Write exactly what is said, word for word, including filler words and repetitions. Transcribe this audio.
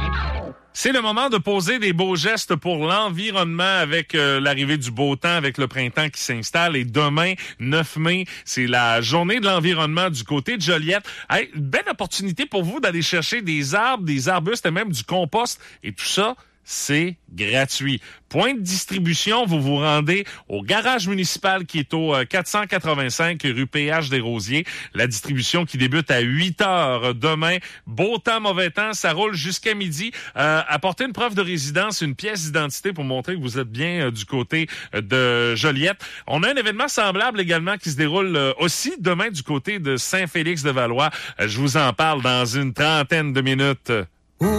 C'est le moment de poser des beaux gestes pour l'environnement avec euh, l'arrivée du beau temps, avec le printemps qui s'installe. Et demain, neuf mai, c'est la journée de l'environnement du côté de Joliette. Hey, une belle opportunité pour vous d'aller chercher des arbres, des arbustes et même du compost. Et tout ça, c'est gratuit. Point de distribution, vous vous rendez au garage municipal qui est au quatre cent quatre-vingt-cinq rue P H des Rosiers. La distribution qui débute à huit heures demain. Beau temps, mauvais temps, ça roule jusqu'à midi. Euh, apportez une preuve de résidence, une pièce d'identité pour montrer que vous êtes bien euh, du côté euh, de Joliette. On a un événement semblable également qui se déroule euh, aussi demain du côté de Saint-Félix-de-Valois. Euh, je vous en parle dans une trentaine de minutes.